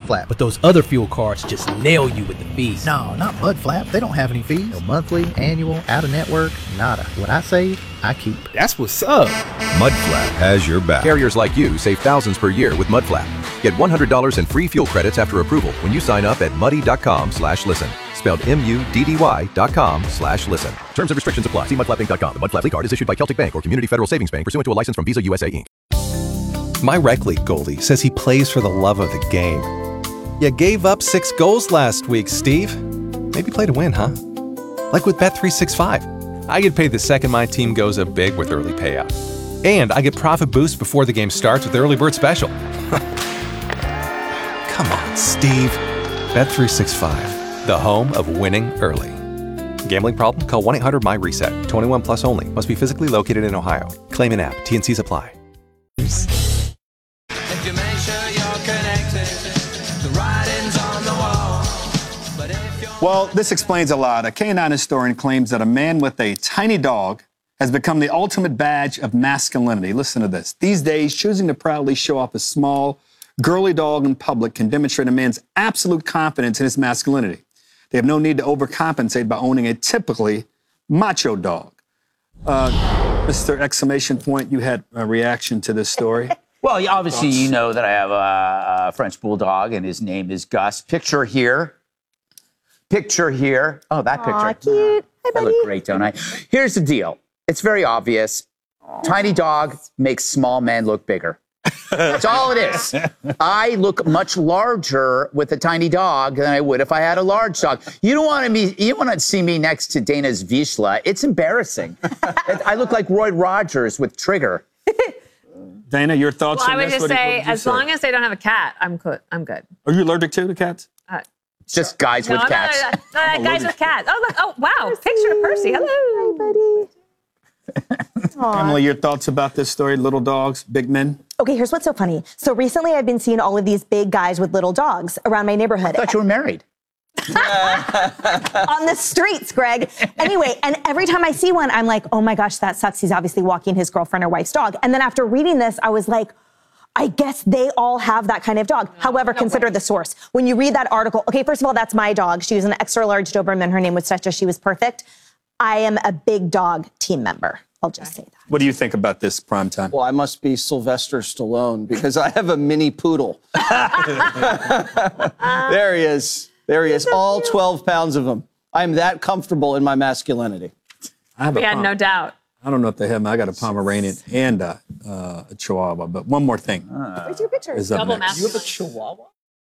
Mudflap. But those other fuel cards just nail you with the fees. No, not Mudflap. They don't have any fees. No monthly, annual, out-of-network, nada. What I save, I keep. That's what's up. Mudflap has your back. Carriers like you save thousands per year with Mudflap. Get $100 in free fuel credits after approval when you sign up at muddy.com/listen. Spelled MUDDY.com/listen. Terms and restrictions apply. See mudflappinc.com. The Mudflap card is issued by Celtic Bank or Community Federal Savings Bank pursuant to a license from Visa USA Inc. My rec league goalie says he plays for the love of the game. You gave up 6 goals last week, Steve. Maybe play to win, huh? Like with Bet365. I get paid the second my team goes up big with early payout. And I get profit boost before the game starts with Early Bird Special. Come on, Steve. Bet365, the home of winning early. Gambling problem? Call 1-800-MY-RESET. 21 plus only. Must be physically located in Ohio. Claim an app. T&Cs apply. If you make sure you're connected, the writing's on the wall. But if you're... Well, this explains a lot. A canine historian claims that a man with a tiny dog has become the ultimate badge of masculinity. Listen to this. These days, choosing to proudly show off a small, girly dog in public can demonstrate a man's absolute confidence in his masculinity. They have no need to overcompensate by owning a typically macho dog. Mr. Exclamation Point, you had a reaction to this story. Well, obviously, you know that I have a French bulldog, and his name is Gus. Picture here. Picture here. Oh, that picture. Aw, cute. Hi, buddy. I look great, don't I? Here's the deal. It's very obvious. Tiny dog makes small men look bigger. That's all it is. I look much larger with a tiny dog than I would if I had a large dog. You don't want to see me next to Dana's Vizsla. It's embarrassing. I look like Roy Rogers with Trigger. Dana, your thoughts on I would this? just say, as long as they don't have a cat, I'm good. Are you allergic to the cats? Just guys with cats. No, guys with cats. Oh, look. Oh, wow. Percy. Picture of Percy. Hello. Hi, buddy. Emily, your thoughts about this story? Little dogs, big men? Okay, here's what's so funny. So recently I've been seeing all of these big guys with little dogs around my neighborhood. I thought you were married. On the streets, Greg. Anyway, and every time I see one, I'm like, oh my gosh, that sucks. He's obviously walking his girlfriend or wife's dog. And then after reading this, I was like, I guess they all have that kind of dog. However, consider the source. When you read that article, okay, first of all, that's my dog. She was an extra large Doberman. Her name was Stretcher. She was perfect. I am a big dog team member. I'll just say that. What do you think about this primetime? Well, I must be Sylvester Stallone because I have a mini poodle. There he is. There he is. All 12 pounds of him. I'm that comfortable in my masculinity. No doubt. I don't know if they have them. I got a Pomeranian and a Chihuahua. But one more thing. Where's your picture? Is up next. You have a Chihuahua?